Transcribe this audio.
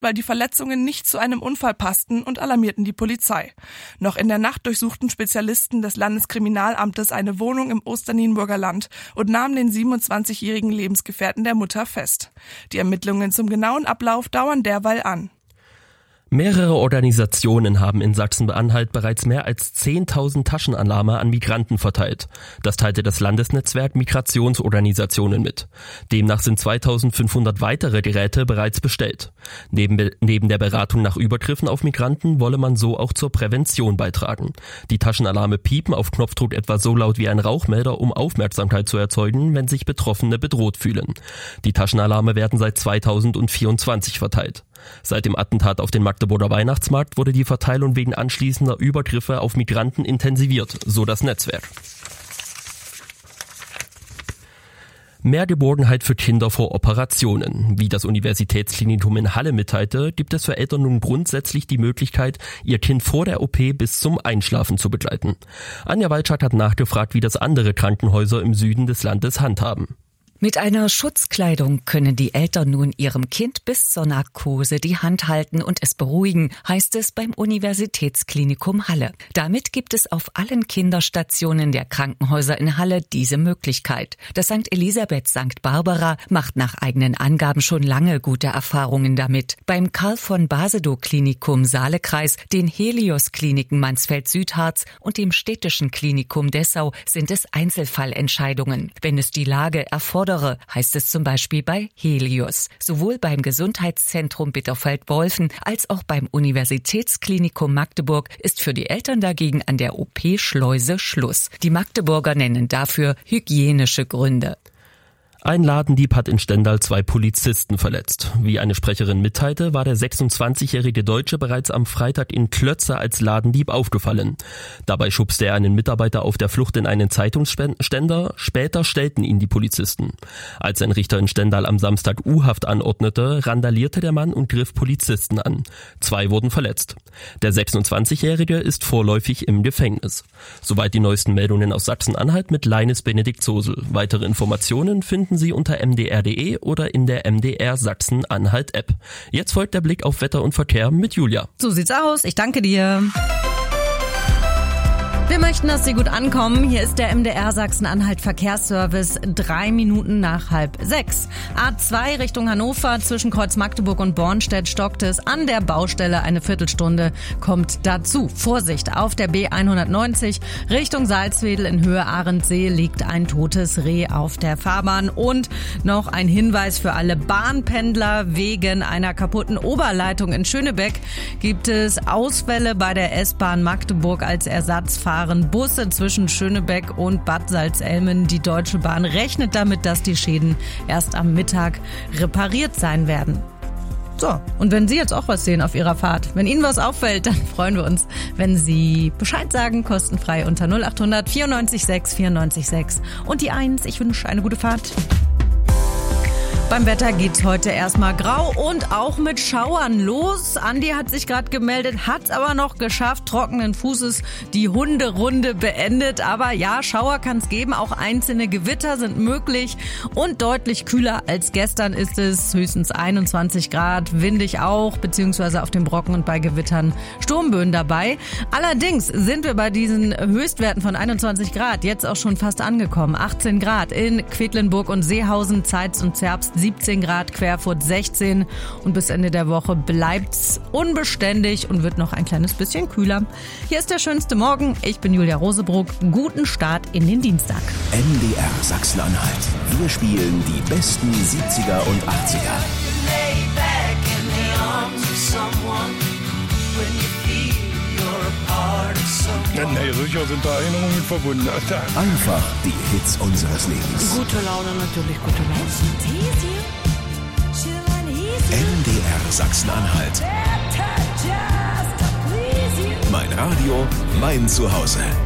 weil die Verletzungen nicht zu einem Unfall passten und alarmierten die Polizei. Noch in der Nacht durchsuchten Spezialisten des Landeskriminalamtes eine Wohnung im Osternienburger Land und nahmen den 27-jährigen Lebensgefährten der Mutter fest. Die Ermittlungen zum genauen Ablauf dauern derweil an. Mehrere Organisationen haben in Sachsen-Anhalt bereits mehr als 10.000 Taschenalarme an Migranten verteilt. Das teilte das Landesnetzwerk Migrationsorganisationen mit. Demnach sind 2.500 weitere Geräte bereits bestellt. Neben der Beratung nach Übergriffen auf Migranten wolle man so auch zur Prävention beitragen. Die Taschenalarme piepen auf Knopfdruck etwa so laut wie ein Rauchmelder, um Aufmerksamkeit zu erzeugen, wenn sich Betroffene bedroht fühlen. Die Taschenalarme werden seit 2024 verteilt. Seit dem Attentat auf den Magdeburger Weihnachtsmarkt wurde die Verteilung wegen anschließender Übergriffe auf Migranten intensiviert, so das Netzwerk. Mehr Geborgenheit für Kinder vor Operationen. Wie das Universitätsklinikum in Halle mitteilte, gibt es für Eltern nun grundsätzlich die Möglichkeit, ihr Kind vor der OP bis zum Einschlafen zu begleiten. Anja Walczak hat nachgefragt, wie das andere Krankenhäuser im Süden des Landes handhaben. Mit einer Schutzkleidung können die Eltern nun ihrem Kind bis zur Narkose die Hand halten und es beruhigen, heißt es beim Universitätsklinikum Halle. Damit gibt es auf allen Kinderstationen der Krankenhäuser in Halle diese Möglichkeit. Das St. Elisabeth St. Barbara macht nach eigenen Angaben schon lange gute Erfahrungen damit. Beim Karl von Basedow Klinikum Saalekreis, den Helios Kliniken Mansfeld-Südharz und dem Städtischen Klinikum Dessau sind es Einzelfallentscheidungen. Wenn es die Lage erfordert, heißt es zum Beispiel bei Helios. Sowohl beim Gesundheitszentrum Bitterfeld-Wolfen als auch beim Universitätsklinikum Magdeburg ist für die Eltern dagegen an der OP-Schleuse Schluss. Die Magdeburger nennen dafür hygienische Gründe. Ein Ladendieb hat in Stendal 2 Polizisten verletzt. Wie eine Sprecherin mitteilte, war der 26-jährige Deutsche bereits am Freitag in Klötze als Ladendieb aufgefallen. Dabei schubste er einen Mitarbeiter auf der Flucht in einen Zeitungsständer. Später stellten ihn die Polizisten. Als ein Richter in Stendal am Samstag U-Haft anordnete, randalierte der Mann und griff Polizisten an. 2 wurden verletzt. Der 26-jährige ist vorläufig im Gefängnis. Soweit die neuesten Meldungen aus Sachsen-Anhalt mit Leines Benedikt Sosel. Weitere Informationen finden Sie unter mdr.de oder in der MDR Sachsen-Anhalt-App. Jetzt folgt der Blick auf Wetter und Verkehr mit Julia. So sieht's aus. Ich danke dir. Wir möchten, dass Sie gut ankommen. Hier ist der MDR Sachsen-Anhalt Verkehrsservice 3 Minuten nach 5:30. A2 Richtung Hannover zwischen Kreuz Magdeburg und Bornstedt stockt es an der Baustelle eine Viertelstunde. Kommt dazu. Vorsicht, auf der B190 Richtung Salzwedel in Höhe Ahrensee liegt ein totes Reh auf der Fahrbahn. Und noch ein Hinweis für alle Bahnpendler: Wegen einer kaputten Oberleitung in Schönebeck gibt es Ausfälle bei der S-Bahn Magdeburg als Ersatzfahrer. Busse zwischen Schönebeck und Bad Salzelmen. Die Deutsche Bahn rechnet damit, dass die Schäden erst am Mittag repariert sein werden. So, und wenn Sie jetzt auch was sehen auf Ihrer Fahrt, wenn Ihnen was auffällt, dann freuen wir uns, wenn Sie Bescheid sagen, kostenfrei unter 0800 94 6 94 6 und die 1. Ich wünsche eine gute Fahrt. Beim Wetter geht's heute erstmal grau und auch mit Schauern los. Andi hat sich gerade gemeldet, hat's aber noch geschafft, trockenen Fußes die Hunderunde beendet. Aber ja, Schauer kann's geben, auch einzelne Gewitter sind möglich und deutlich kühler als gestern ist es. Höchstens 21 Grad, windig auch, beziehungsweise auf dem Brocken und bei Gewittern Sturmböen dabei. Allerdings sind wir bei diesen Höchstwerten von 21 Grad jetzt auch schon fast angekommen. 18 Grad in Quedlinburg und Seehausen, Zeitz und Zerbst 17 Grad, Querfurt 16 und bis Ende der Woche bleibt's unbeständig und wird noch ein kleines bisschen kühler. Hier ist der schönste Morgen. Ich bin Julia Rosebruck. Guten Start in den Dienstag. MDR Sachsen-Anhalt. Wir spielen die besten 70er und 80er. Nee, sicher sind da Erinnerungen mit verbunden. Einfach die Hits unseres Lebens. Gute Laune, natürlich gute Laune. MDR Sachsen-Anhalt. Mein Radio, mein Zuhause.